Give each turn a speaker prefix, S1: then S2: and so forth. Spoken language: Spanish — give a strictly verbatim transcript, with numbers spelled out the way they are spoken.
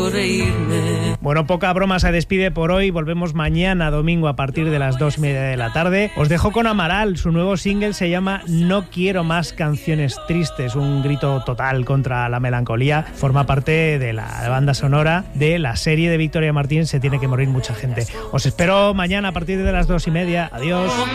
S1: oigo reírme.
S2: Bueno, poca broma se despide por hoy. Volvemos mañana domingo a partir de las dos y media de la tarde. Os dejo con Amaral. Su nuevo single se llama No quiero más canciones tristes. Un grito total contra la melancolía. Forma parte de la banda sonora de la serie de Victoria Martín Se tiene que morir mucha gente. Os espero mañana a partir de las dos y media. Adiós.